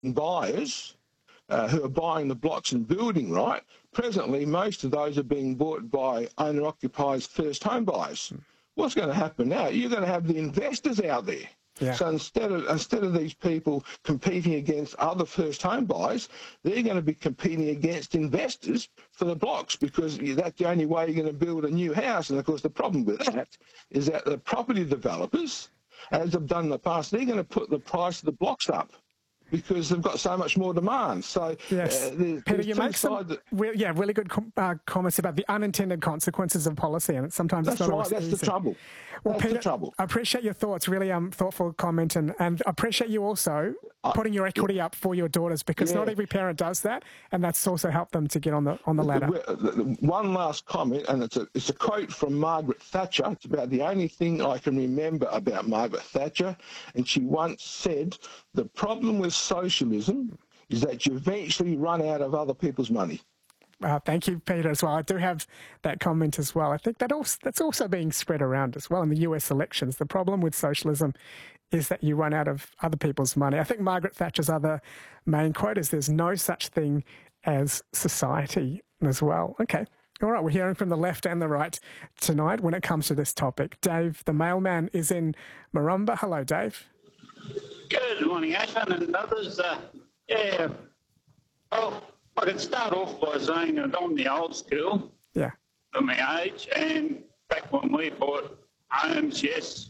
buyers who are buying the blocks and building, right? Presently, most of those are being bought by owner-occupiers, first home buyers. What's going to happen now? You're going to have the investors out there. Yeah. So instead of these people competing against other first home buyers, they're going to be competing against investors for the blocks, because that's the only way you're going to build a new house. And of course, the problem with that is that the property developers, as they've done in the past, they're going to put the price of the blocks up, because they've got so much more demand. So, yes, Peter, you make some really good comments about the unintended consequences of policy, and sometimes that's it's not right. That's easy. The trouble. Well, that's Peter, the trouble. I appreciate your thoughts. Really, thoughtful comment, and I appreciate you also putting your equity up for your daughters, because not every parent does that, and that's also helped them to get on the ladder. One last comment, and it's a quote from Margaret Thatcher. It's about the only thing I can remember about Margaret Thatcher, and she once said, "The problem with socialism is that you eventually run out of other people's money." Thank you, Peter, as well. I do have that comment as well. I think that's also being spread around as well in the US elections. The problem with socialism is that you run out of other people's money. I think Margaret Thatcher's other main quote is, "There's no such thing as society," as well. Okay. All right, we're hearing from the left and the right tonight when it comes to this topic. Dave, the mailman, is in Marumba. Hello, Dave. Good morning, Ashman and others. Well, I could start off by saying that I'm the old school for my age, and back when we bought homes, yes,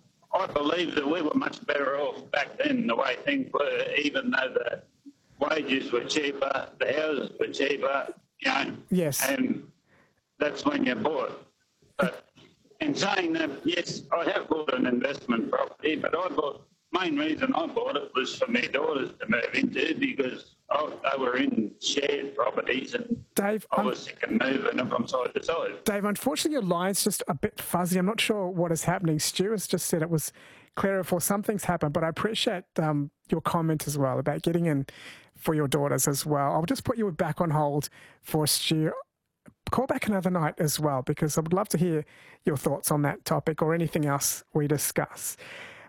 I believe that we were much better off back then the way things were, even though the wages were cheaper, the houses were cheaper, Yes. And that's when you bought. But in saying that, yes, I have bought an investment property, but main reason I bought it was for my daughters to move into, because they were in shared properties, and Dave, I was sick of moving them from side to side. Dave, unfortunately your line's just a bit fuzzy. I'm not sure what is happening. Stu has just said it was clearer before something's happened, but I appreciate your comment as well about getting in for your daughters as well. I'll just put you back on hold for Stu. Call back another night as well, because I would love to hear your thoughts on that topic or anything else we discuss.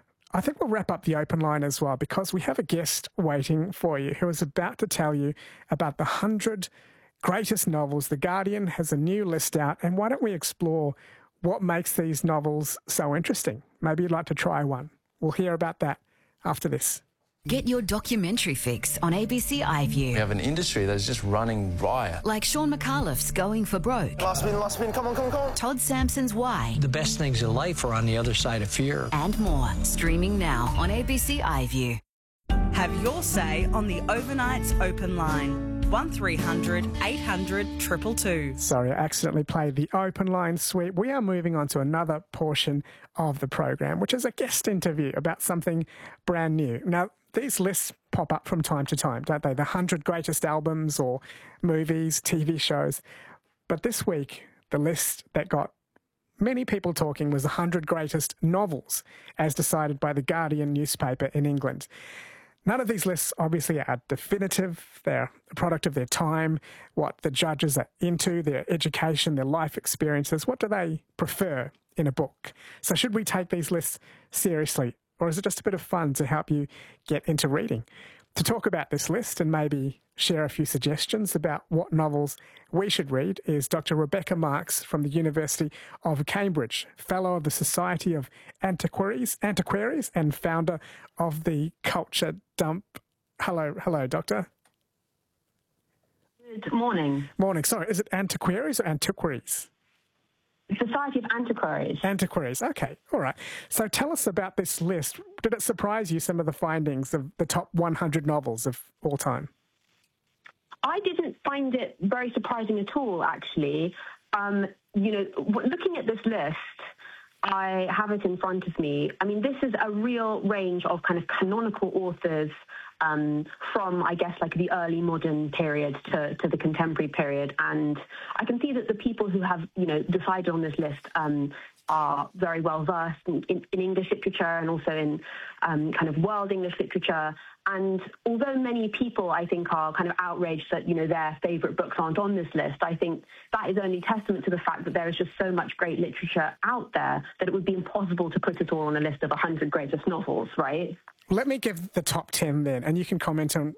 I think we'll wrap up the open line as well, because we have a guest waiting for you who is about to tell you about the 100 greatest novels. The Guardian has a new list out, and why don't we explore what makes these novels so interesting? Maybe you'd like to try one. We'll hear about that after this. Get your documentary fix on ABC iView. We have an industry that's just running riot. Like Sean McAuliffe's Going for Broke. Last spin, come on. Todd Sampson's Why. The best things in life are on the other side of fear. And more. Streaming now on ABC iView. Have your say on the Overnight's open line. 1300 800 222. Sorry, I accidentally played the open line sweep. We are moving on to another portion of the program, which is a guest interview about something brand new. Now, these lists pop up from time to time, don't they? The 100 greatest albums or movies, TV shows. But this week, the list that got many people talking was the 100 greatest novels, as decided by the Guardian newspaper in England. None of these lists obviously are definitive. They're a product of their time, what the judges are into, their education, their life experiences. What do they prefer in a book? So should we take these lists seriously, or is it just a bit of fun to help you get into reading? To talk about this list and maybe share a few suggestions about what novels we should read is Dr. Rebecca Marks from the University of Cambridge, Fellow of the Society of Antiquaries and founder of the Culture Dump. Hello, Doctor. Good morning. Morning. Sorry, is it Antiquaries or Antiquaries? Society of Antiquaries. Antiquaries, okay, all right. So tell us about this list. Did it surprise you, some of the findings of the top 100 novels of all time? I didn't find it very surprising at all, actually. Looking at this list, I have it in front of me. I mean, this is a real range of kind of canonical authors from, I guess, like the early modern period to the contemporary period. And I can see that the people who have, decided on this list are very well versed in English literature and also in kind of world English literature. And although many people, I think, are kind of outraged that, their favourite books aren't on this list, I think that is only testament to the fact that there is just so much great literature out there that it would be impossible to put it all on a list of 100 greatest novels, right? Let me give the top 10 then, and you can comment on